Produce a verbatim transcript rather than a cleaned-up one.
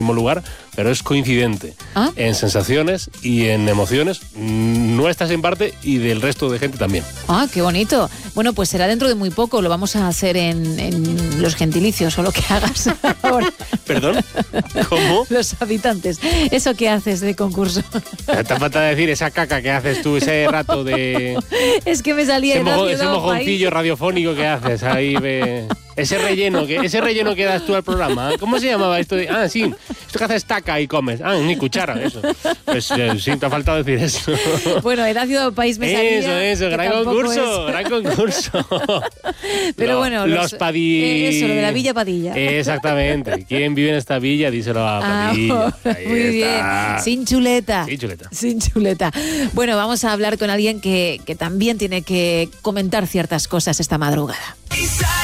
mismo lugar, pero es coincidente ¿Ah? en sensaciones y en emociones nuestras en parte y del resto de gente también. Ah, qué bonito. Bueno, pues será dentro de muy poco, lo vamos a hacer en, en los gentilicios o lo que hagas ahora. ¿Perdón? ¿Cómo? Los habitantes. ¿Eso qué haces de concurso? Te falta decir esa caca que haces tú, ese rato de... Es que me salía ese, de mojo, Radio ese Dado mojoncillo País. radiofónico que haces ahí, ve... Ese relleno, que, ese relleno que das tú al programa. ¿Cómo se llamaba esto? De, ah, sí, esto que haces taca y comes. Ah, ni cuchara, eso. Pues eh, sí, te ha faltado decir eso. Bueno, en Radio País me salía. Eso, eso, que gran tampoco concurso, es. gran concurso. Pero Lo- bueno, los, los, Padilla. eh, eso, lo de la Villa Padilla. Exactamente. ¿Quién vive en esta villa? Díselo a Ah, Padilla. Ahí muy está. bien. Sin chuleta. Sí, chuleta. Sin chuleta. Bueno, vamos a hablar con alguien que, que también tiene que comentar ciertas cosas esta madrugada.